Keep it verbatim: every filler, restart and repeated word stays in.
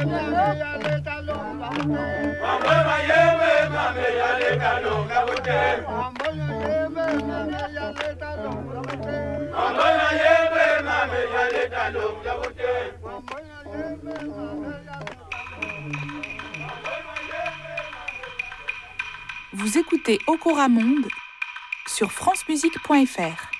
Vous écoutez Okora Monde sur francemusique point f r.